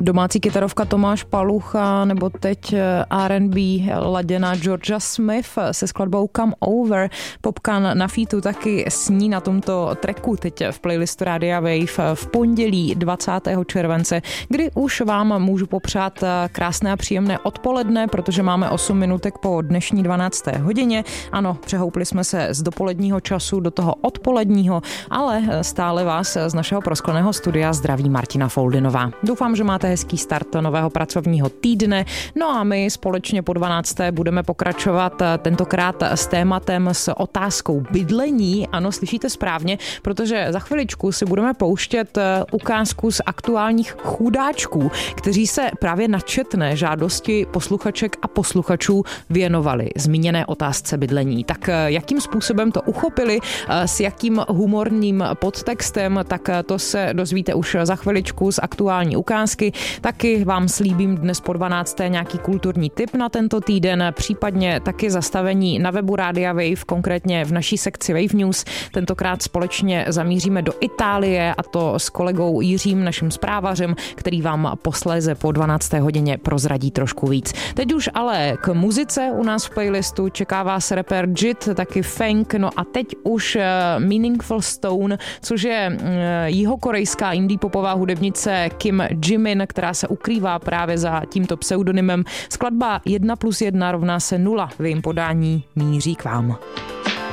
domácí kytarovka Tomáš Palucha nebo teď R&B laděná Georgia Smith se skladbou Come Over. Popkan na featu taky sní na tomto tracku teď v playlistu Rádia Wave v pondělí 20. července, kdy už vám můžu popřát krásné a příjemné odpoledne, protože máme 8 minutek po dnešní 12. hodině. Ano, přehoupli jsme se z dopoledního času do toho odpoledního, ale stále vás z našeho proskleného studia zdraví Martina Foldinová. Doufám, že máte hezký start nového pracovního týdne. No a my společně po 12. budeme pokračovat tentokrát s tématem, s otázkou bydlení. Ano, slyšíte správně, protože za chviličku si budeme pouštět ukázku z aktuálních chudáčků, kteří se právě na četné žádosti posluchaček a posluchačů věnovali zmíněné otázce bydlení. Tak jakým způsobem to uchopili, s jakým humorním podtextem, tak to se dozvíte už za chviličku z aktuální ukázky. Taky vám slíbím dnes po 12. nějaký kulturní tip na tento týden, případně taky zastavení na webu Rádia Wave, konkrétně v naší sekci Wave News. Tentokrát společně zamíříme do Itálie, a to s kolegou Jiřím, naším zprávařem, který vám posléze po 12. hodině prozradí trošku víc. Teď už ale k muzice u nás v playlistu čeká vás rapper Jit, taky Feng, no a teď už Meaningful Stone, což je jihokorejská indie popová hudebnice Kim Jimin, která se ukrývá právě za tímto pseudonymem. Skladba 1+1 = 0 v jejím podání míří k vám.